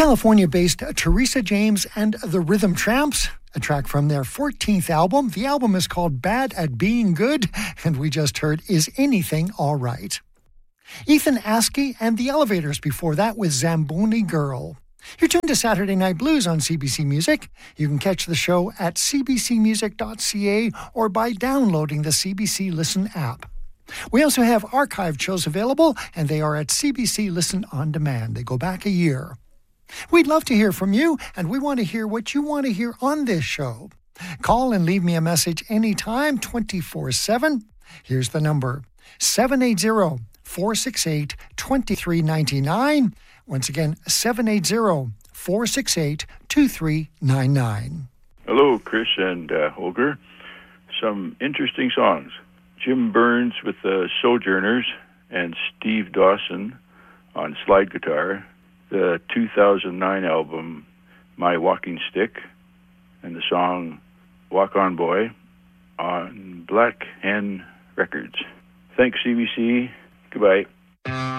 California-based Teresa James and the Rhythm Tramps, a track from their 14th album. The album is called Bad at Being Good, and we just heard Is Anything All Right? Ethan Askey and the Elevators before that with Zamboni Girl. You're tuned to Saturday Night Blues on CBC Music. You can catch the show at cbcmusic.ca or by downloading the CBC Listen app. We also have archived shows available, and they are at CBC Listen On Demand. They go back a year. We'd love to hear from you, and we want to hear what you want to hear on this show. Call and leave me a message anytime, 24/7. Here's the number, 780-468-2399. Once again, 780-468-2399. Hello, Chris and Holger. Some interesting songs. Jim Burns with the Sojourners and Steve Dawson on slide guitar. The 2009 album, My Walking Stick, and the song Walk On Boy on Black Hen Records. Thanks, CBC. Goodbye.